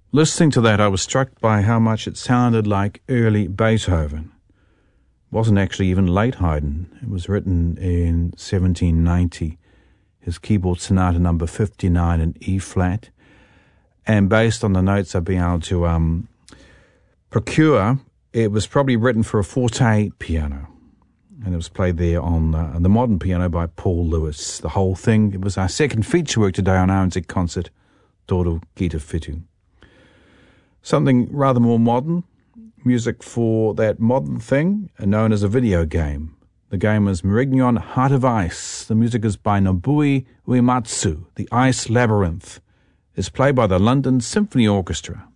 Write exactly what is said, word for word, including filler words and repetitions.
Listening to that, I was struck by how much it sounded like early Beethoven. It wasn't actually even late Haydn. It was written in seventeen ninety. His keyboard sonata number fifty-nine in E flat. And based on the notes I've been able to um, procure, it was probably written for a forte piano. And it was played there on uh, the modern piano by Paul Lewis. The whole thing, it was our second feature work today on R N Z Concert, Toro Gita Fitu. Something rather more modern, music for that modern thing, known as a video game. The game is Meridian Heart of Ice. The music is by Nobuo Uematsu. The Ice Labyrinth is played by the London Symphony Orchestra.